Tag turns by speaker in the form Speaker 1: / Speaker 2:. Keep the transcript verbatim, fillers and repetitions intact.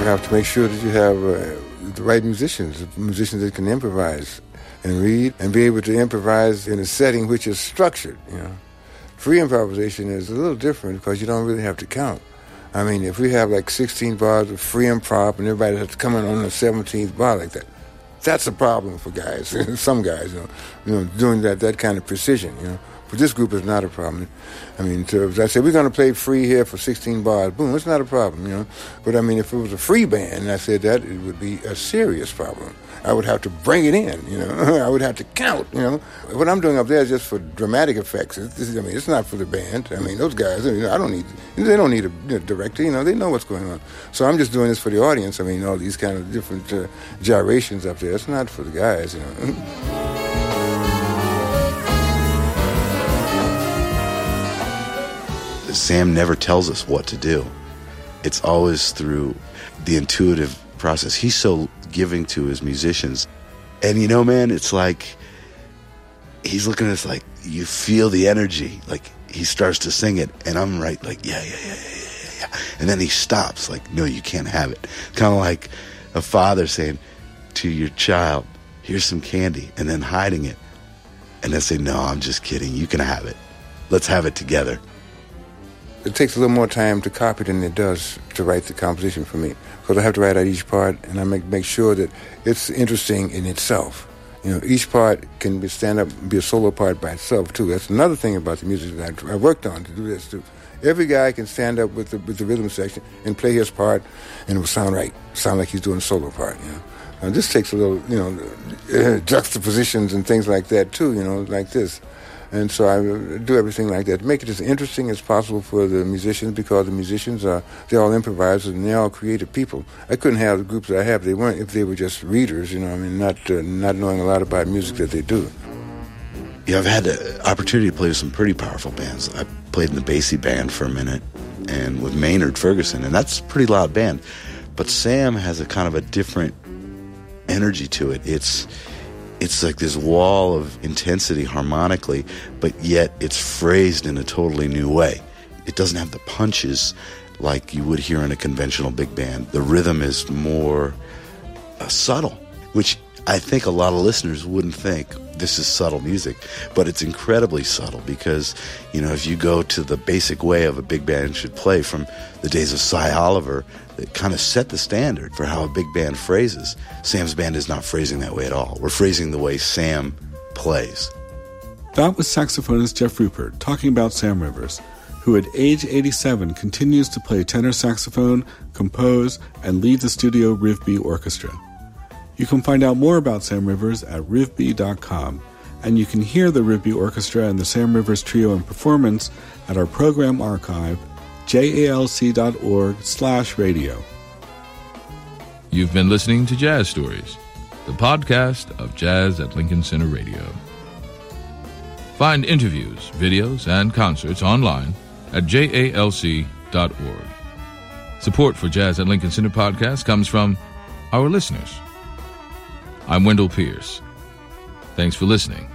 Speaker 1: have to make sure that you have uh, the right musicians, musicians that can improvise and read and be able to improvise in a setting which is structured, you know. Free improvisation is a little different because you don't really have to count. I mean, if we have like sixteen bars of free improv and everybody has to come in on the seventeenth bar like that, that's a problem for guys, some guys, you know, you know, doing that that kind of precision, you know. But this group is not a problem. I mean, to, as I said, we're going to play free here for sixteen bars. Boom, it's not a problem, you know. But I mean, if it was a free band, I said that, it would be a serious problem. I would have to bring it in, you know. I would have to count, you know. What I'm doing up there is just for dramatic effects. It's, it's, I mean, it's not for the band. I mean, those guys, you know, I don't need, they don't need a you know, director, you know. They know what's going on. So I'm just doing this for the audience. I mean, all these kind of different uh, gyrations up there. It's not for the guys, you know.
Speaker 2: Sam never tells us what to do. It's always through the intuitive process. He's so giving to his musicians. And you know, man, it's like he's looking at us like, you feel the energy. Like he starts to sing it and I'm right like, yeah, yeah, yeah, yeah, yeah, yeah. And then he stops like, no, you can't have it. Kind of like a father saying to your child, here's some candy, and then hiding it. And then say, no, I'm just kidding. You can have it. Let's have it together.
Speaker 1: It takes a little more time to copy than it does to write the composition for me, because I have to write out each part and I make make sure that it's interesting in itself. You know, each part can be stand up, be a solo part by itself too. That's another thing about the music that I, I worked on to do this too. Every guy can stand up with the with the rhythm section and play his part, and it will sound right, sound like he's doing a solo part. You know, now, this takes a little, you know, uh, juxtapositions and things like that too. You know, like this. And so I do everything like that to make it as interesting as possible for the musicians, because the musicians are, they're all improvisers and they're all creative people. I couldn't have the groups that I have if they weren't, if they were just readers, you know, I mean, not uh, not knowing a lot about music that they do.
Speaker 2: Yeah, I've had the opportunity to play with some pretty powerful bands. I played in the Basie band for a minute and with Maynard Ferguson, and that's a pretty loud band. But Sam has a kind of a different energy to it. It's It's like this wall of intensity harmonically, but yet it's phrased in a totally new way. It doesn't have the punches like you would hear in a conventional big band. The rhythm is more uh, subtle, which I think a lot of listeners wouldn't think this is subtle music, but it's incredibly subtle because, you know, if you go to the basic way of a big band should play from the days of Cy Oliver, that kind of set the standard for how a big band phrases. Sam's band is not phrasing that way at all. We're phrasing the way Sam plays.
Speaker 3: That was saxophonist Jeff Rupert talking about Sam Rivers, who at age eighty-seven continues to play tenor saxophone, compose, and lead the studio Rivby Orchestra. You can find out more about Sam Rivers at rivby dot com, and you can hear the Rivby Orchestra and the Sam Rivers Trio in performance at our program archive, jalc.org slash radio.
Speaker 4: You've been listening to Jazz Stories, the podcast of Jazz at Lincoln Center Radio. Find interviews, videos, and concerts online at jalc dot org. Support for Jazz at Lincoln Center podcast comes from our listeners. I'm Wendell Pierce. Thanks for listening.